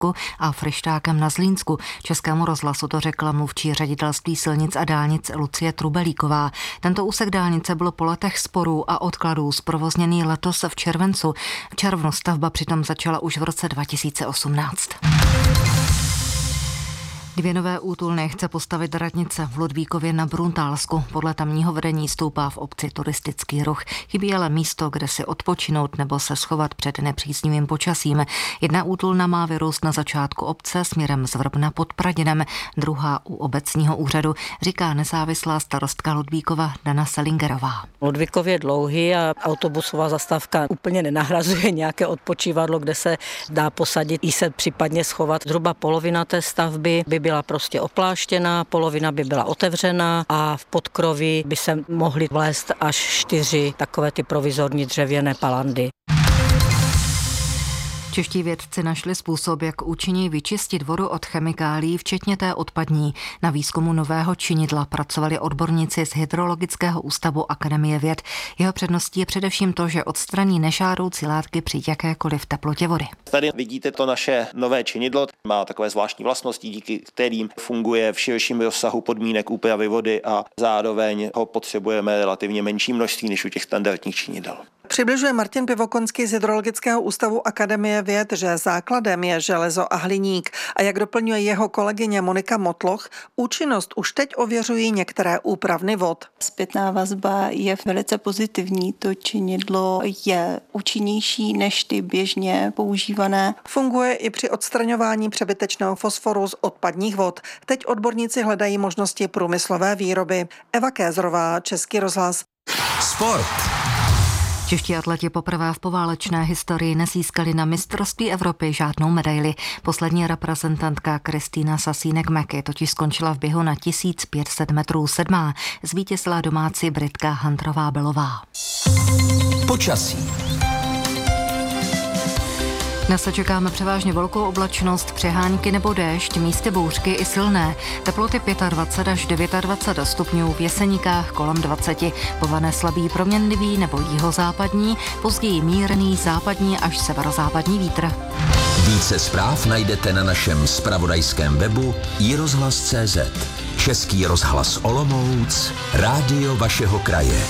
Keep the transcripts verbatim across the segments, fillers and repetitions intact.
Šluknovsku a Fryštákem na Zlínsku. Českému rozhlasu to řekla mluvčí ředitelství silnic a dálnic Lucie Trubelíková. Tento úsek dálnice byl po letech sporů a odkladů zprovozněný letos v červencu. V červnu stavba přitom začala už v roce dva tisíce osmnáct. Dvě nové útulny chce postavit radnice v Ludvíkově na Bruntálsku. Podle tamního vedení stoupá v obci turistický ruch. Chybí ale místo, kde si odpočinout nebo se schovat před nepříznivým počasím. Jedna útulna má vyrůst na začátku obce směrem z Vrbna pod Pradinem, druhá u obecního úřadu, říká nezávislá starostka Ludvíkova Dana Selingerová. Ludvíkov je dlouhý a autobusová zastávka úplně nenahrazuje nějaké odpočívadlo, kde se dá posadit i se případně schovat. Zhruba polovina té stavby by byla prostě opláštěná, polovina by byla otevřená a v podkroví by se mohly vlézt až čtyři takové ty provizorní dřevěné palandy. Čeští vědci našli způsob, jak účinněji vyčistit vodu od chemikálií, včetně té odpadní. Na výzkumu nového činidla pracovali odborníci z Hydrologického ústavu Akademie věd. Jeho předností je především to, že odstraní nežádoucí látky při jakékoliv teplotě vody. Tady vidíte to naše nové činidlo. Má takové zvláštní vlastnosti, díky kterým funguje v širším rozsahu podmínek úpravy vody a zároveň ho potřebujeme relativně menší množství než u těch standardních činidel. Přibližuje Martin Pivokonský z Hydrologického ústavu Akademie věd, že základem je železo a hliník a jak doplňuje jeho kolegyně Monika Motloch, účinnost už teď ověřují některé úpravny vod. Zpětná vazba je velice pozitivní, to činidlo je účinnější než ty běžně používané. Funguje i při odstraňování přebytečného fosforu z odpadních vod. Teď odborníci hledají možnosti průmyslové výroby. Eva Kézrová, Český rozhlas. Sport. Čeští atleti poprvé v poválečné historii nezískali na mistrovství Evropy žádnou medaili. Poslední reprezentantka Kristýna Sasínek-Meky totiž skončila v běhu na tisíc pět set metrů sedmá. Zvítězila domácí Britka Handrová Belová. Počasí. Dnes se čekáme převážně velkou oblačnost, přehánky nebo déšť, místy bouřky i silné. Teploty dvacet pět až dvacet devět stupňů, v Jeseníkách kolem dvacet. Pované slabý proměnlivý nebo jihozápadní, později mírný západní až severozápadní vítr. Více zpráv najdete na našem zpravodajském webu i rozhlas tečka cé zet. Český rozhlas Olomouc, rádio vašeho kraje.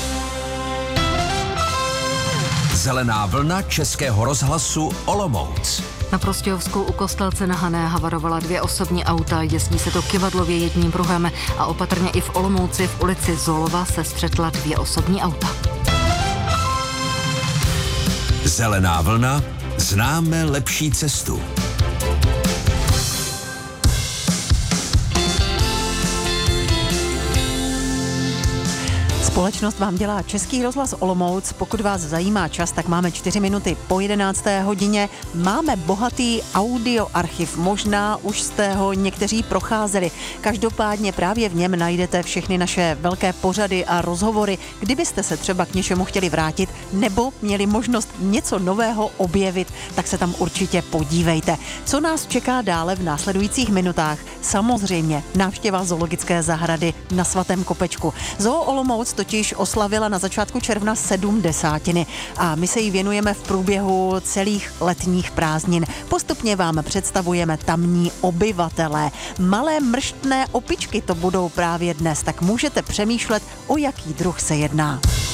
Zelená vlna Českého rozhlasu Olomouc. Na Prostějovsku u Kostelce na Hané havarovala dvě osobní auta, jezdí se to kyvadlově jedním pruhem a opatrně i v Olomouci v ulici Zolova se střetla dvě osobní auta. Zelená vlna, známe lepší cestu. Společnost vám dělá Český rozhlas Olomouc. Pokud vás zajímá čas, tak máme čtyři minuty po jedenácté hodině. Máme bohatý audioarchiv, možná už jste ho někteří procházeli. Každopádně právě v něm najdete všechny naše velké pořady a rozhovory. Kdybyste se třeba k něčemu chtěli vrátit nebo měli možnost něco nového objevit, tak se tam určitě podívejte. Co nás čeká dále v následujících minutách? Samozřejmě návštěva zoologické zahrady na Svatém Kopečku. Zoo Olomouc totiž oslavila na začátku června sedmdesátiny a my se jí věnujeme v průběhu celých letních prázdnin. Postupně vám představujeme tamní obyvatelé. Malé mrštné opičky to budou právě dnes, tak můžete přemýšlet, o jaký druh se jedná.